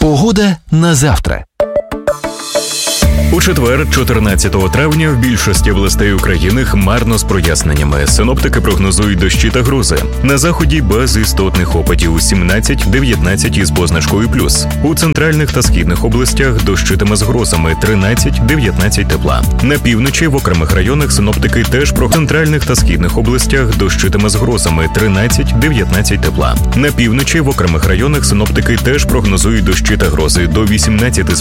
Погода на завтра. У четвер, 14 травня, в більшості областей України хмарно з проясненнями. Синоптики прогнозують дощі та грози. На заході без істотних опадів 17-19 із позначкою плюс. У центральних та східних областях дощитиме з грозами 13-19 тепла. На півночі в окремих районах синоптики теж про центральних та східних областях дощитиме з грозами 13-19 тепла. На півночі в окремих районах синоптики теж прогнозують дощі та грози до 18 з